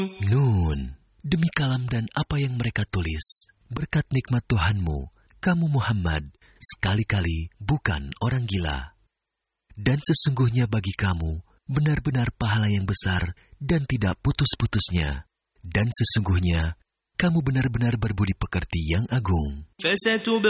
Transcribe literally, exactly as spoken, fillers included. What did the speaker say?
Nun, demi kalam dan apa yang mereka tulis, berkat nikmat Tuhanmu, kamu Muhammad, sekali-kali bukan orang gila. Dan sesungguhnya bagi kamu, benar-benar pahala yang besar dan tidak putus-putusnya. Dan sesungguhnya, kamu benar-benar berbudi pekerti yang agung.